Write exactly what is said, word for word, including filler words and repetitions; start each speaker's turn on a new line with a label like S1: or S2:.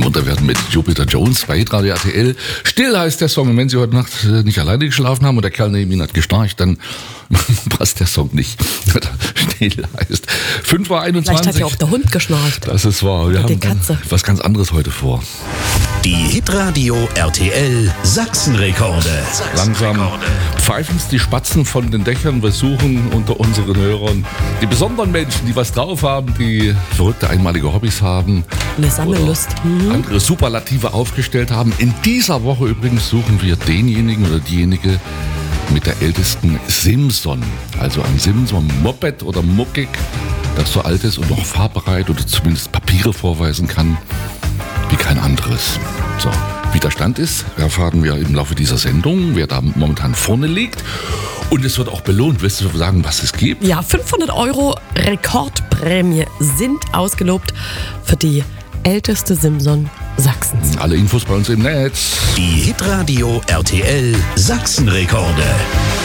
S1: Munter werden mit Jupiter Jones bei Hitradio R T L. Still heißt der Song. Und wenn Sie heute Nacht nicht alleine geschlafen haben und der Kerl neben Ihnen hat geschnarcht, dann passt der Song nicht. Still heißt fünf Uhr einundzwanzig.
S2: Vielleicht hat ja auch der Hund geschnarcht.
S1: Das ist wahr. Wir
S2: Oder die
S1: haben
S2: Katze.
S1: was ganz anderes heute vor.
S3: Die Hitradio R T L Sachsenrekorde.
S1: Langsam pfeifen es die Spatzen von den Dächern. Wir suchen unter unseren Hörern die besonderen Menschen, die was drauf haben, die verrückte einmalige Hobbys haben.
S2: Eine Sammellust. Mhm.
S1: Andere Superlative aufgestellt haben. In dieser Woche übrigens suchen wir denjenigen oder diejenige mit der ältesten Simson. Also ein Simson-Moped oder Muckig, das so alt ist und noch fahrbereit oder zumindest Papiere vorweisen kann wie kein anderes. So, wie der Stand ist, erfahren wir im Laufe dieser Sendung, wer da momentan vorne liegt. Und es wird auch belohnt. Willst du sagen, was es gibt?
S2: Ja, fünfhundert Euro Rekordprämie sind ausgelobt für die älteste Simson Sachsens.
S1: Alle Infos bei uns im Netz.
S3: Die Hitradio R T L Sachsenrekorde.